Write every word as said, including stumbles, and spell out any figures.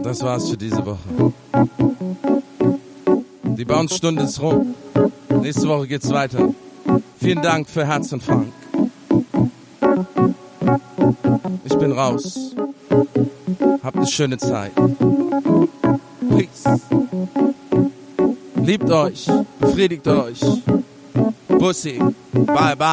Das war's für diese Woche. Die Bounce-Stunde ist rum. Nächste Woche geht's weiter. Vielen Dank für Herz und Funk. Ich bin raus. Habt eine schöne Zeit. Peace. Liebt euch. Befriedigt euch. Pussy. Bye bye.